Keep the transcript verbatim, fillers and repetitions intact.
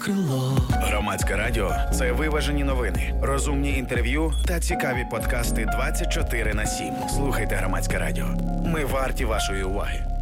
крило. Громадське радіо – це виважені новини, розумні інтерв'ю та цікаві подкасти двадцять чотири на сім. Слухайте Громадське радіо. Ми варті вашої уваги.